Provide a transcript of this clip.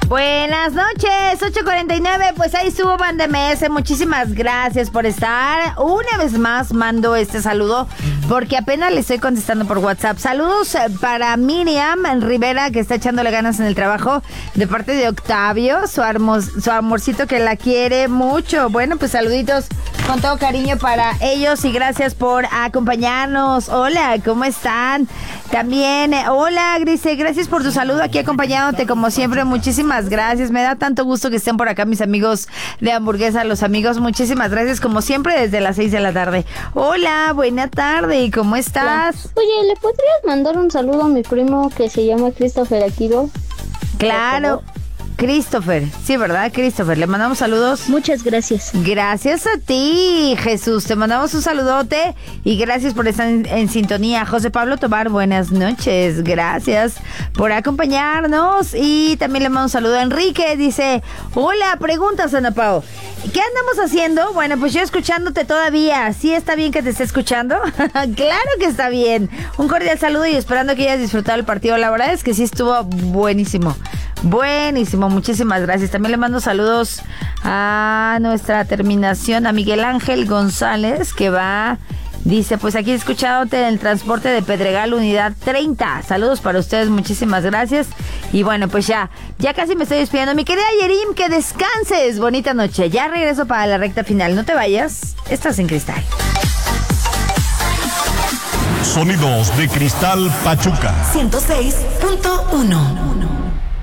Buenas noches, 8:49, pues ahí estuvo Banda MS, muchísimas gracias por estar. Una vez más mando este saludo porque apenas le estoy contestando por WhatsApp. Saludos para Miriam Rivera, que está echándole ganas en el trabajo, de parte de Octavio, su amorcito que la quiere mucho. Bueno, pues saluditos con todo cariño para ellos y gracias por acompañarnos. Hola, ¿cómo están? También, hola Grise, gracias por tu saludo aquí acompañándote como siempre, muchísimas gracias. Me da tanto gusto que estén por acá mis amigos de Hamburguesa, los amigos, muchísimas gracias como siempre desde las 6 de la tarde. Hola, buena tarde, ¿cómo estás? Oye, ¿le podrías mandar un saludo a mi primo que se llama Christopher Aquino? Claro. Christopher, sí, ¿verdad? Christopher, le mandamos saludos. Muchas gracias. Gracias a ti, Jesús. Te mandamos un saludote y gracias por estar en sintonía. José Pablo Tobar, buenas noches. Gracias por acompañarnos. Y también le mando un saludo a Enrique. Dice, hola, preguntas, Ana Pao. ¿Qué andamos haciendo? Bueno, pues yo escuchándote todavía. ¿Sí está bien que te esté escuchando? Claro que está bien. Un cordial saludo y esperando que hayas disfrutado el partido. La verdad es que sí estuvo buenísimo. Buenísimo, muchísimas gracias. También le mando saludos a nuestra terminación, a Miguel Ángel González, que va, dice, pues aquí escuchándote en el transporte de Pedregal, unidad 30. Saludos para ustedes, muchísimas gracias. Y bueno, pues ya casi me estoy despidiendo. Mi querida Yerim, que descanses. Bonita noche. Ya regreso para la recta final. No te vayas, estás en Cristal. Sonidos de Cristal Pachuca 106.1.